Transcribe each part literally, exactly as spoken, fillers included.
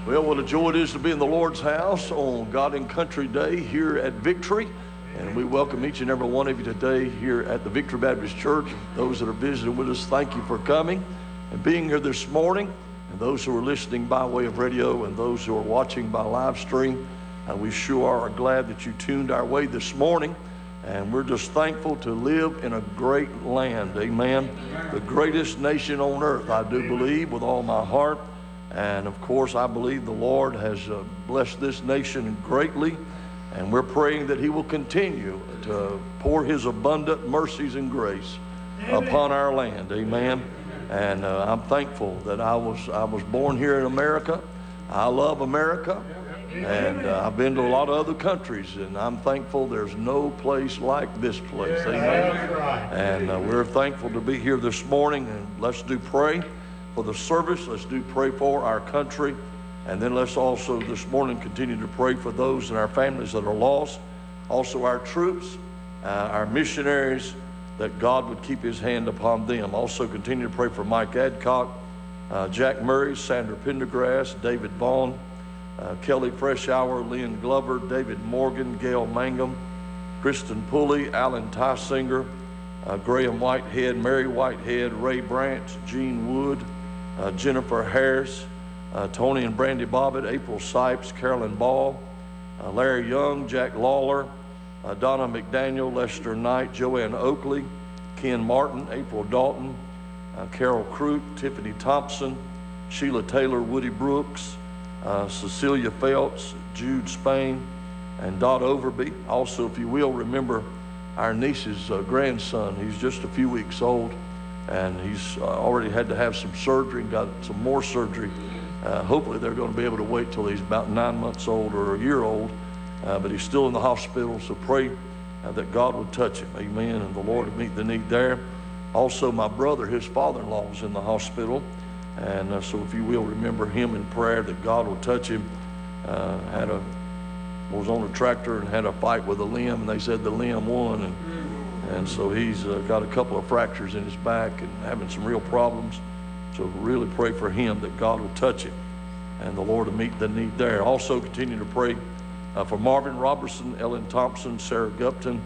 Well, what a joy it is to be in the Lord's house on God and Country Day here at Victory. And we welcome each and every one of you today here at the Victory Baptist Church. Those that are visiting with us, thank you for coming and being here this morning. And those who are listening by way of radio and those who are watching by live stream, uh, we sure are glad that you tuned our way this morning. And we're just thankful to live in a great land, amen. The greatest nation on earth, I do believe with all my heart. And of course, I believe the Lord has uh, blessed this nation greatly. And we're praying that he will continue to pour his abundant mercies and grace Amen. Upon our land, amen. And uh, I'm thankful that I was, I was born here in America. I love America. And uh, I've been to a lot of other countries, and I'm thankful there's no place like this place. Amen. And uh, we're thankful to be here this morning, and let's do pray for the service. Let's do pray for our country. And then let's also this morning continue to pray for those in our families that are lost. Also our troops, uh, our missionaries, that God would keep his hand upon them. Also continue to pray for Mike Adcock, uh, Jack Murray, Sandra Pendergrass, David Vaughn, Uh, Kelly Freshour, Lynn Glover, David Morgan, Gail Mangum, Kristen Pulley, Alan Tysinger, uh, Graham Whitehead, Mary Whitehead, Ray Branch, Gene Wood, uh, Jennifer Harris, uh, Tony and Brandy Bobbitt, April Sipes, Carolyn Ball, uh, Larry Young, Jack Lawler, uh, Donna McDaniel, Lester Knight, Joanne Oakley, Ken Martin, April Dalton, uh, Carol Crute, Tiffany Thompson, Sheila Taylor, Woody Brooks, Uh, Cecilia Phelps, Jude Spain, and Dot Overby. Also, if you will, remember our niece's uh, grandson. He's just a few weeks old, and he's uh, already had to have some surgery and got some more surgery. Uh, hopefully, they're going to be able to wait till he's about nine months old or a year old, uh, but he's still in the hospital, so pray uh, that God would touch him, amen, and the Lord would meet the need there. Also, my brother, his father-in-law is in the hospital. And uh, so if you will, remember him in prayer that God will touch him. Uh, had a, was on a tractor and had a fight with a limb, and they said the limb won. And, and so he's uh, got a couple of fractures in his back and having some real problems. So really pray for him that God will touch him and the Lord will meet the need there. Also continue to pray uh, for Marvin Robertson, Ellen Thompson, Sarah Gupton,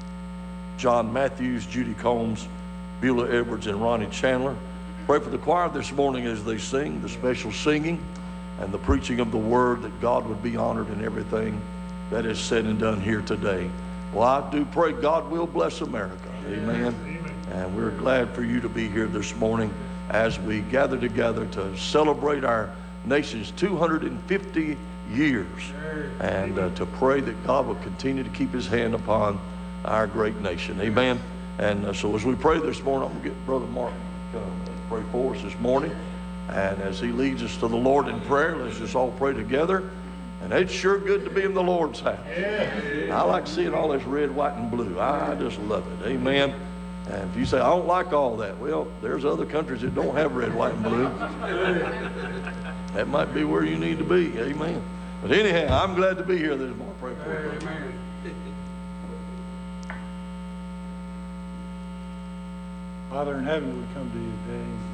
John Matthews, Judy Combs, Beulah Edwards, and Ronnie Chandler. Pray for the choir this morning as they sing, the special singing and the preaching of the word, that God would be honored in everything that is said and done here today. Well, I do pray God will bless America. Amen. Amen. And we're glad for you to be here this morning as we gather together to celebrate our nation's two hundred fifty years, and uh, to pray that God will continue to keep his hand upon our great nation. Amen. And uh, so as we pray this morning, I'm going to get Brother Martin to come and pray for us this morning. And as he leads us to the Lord in prayer, let's just all pray together. And it's sure good to be in the Lord's house. I like seeing all this red, white, and blue. I just love it. Amen. And if you say, I don't like all that, well, there's other countries that don't have red, white, and blue. That might be where you need to be. Amen. But anyhow, I'm glad to be here this morning. Pray for you. Amen. Father in heaven, we come to you today.